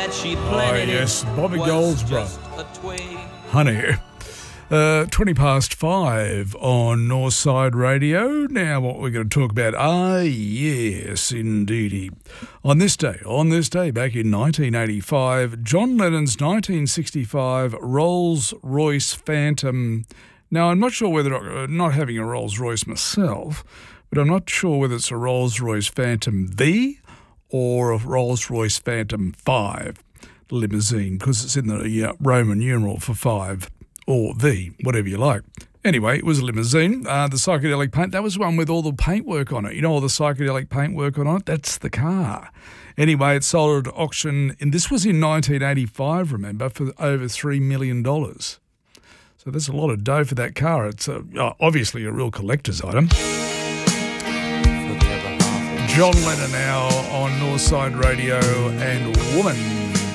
that she Oh, planted yes, Bobby was Goldsboro. just a twig. Honey. 20 past 5 on Northside Radio. Now what we're going to talk about, yes, indeedy. On this day, back in 1985, John Lennon's 1965 Rolls-Royce Phantom. Now, I'm not sure whether, not having a Rolls-Royce myself, but I'm not sure whether it's a Rolls-Royce Phantom V or a Rolls-Royce Phantom 5 limousine, because it's in the Roman numeral for 5. Or V, whatever you like. Anyway, it was a limousine. The psychedelic paint, that was the one with all the paintwork on it. You know, all the psychedelic paintwork on it? That's the car. Anyway, it sold at auction, and this was in 1985, remember, for over $3 million. So that's a lot of dough for that car. It's obviously a real collector's item. John Lennon now on Northside Radio and Woman.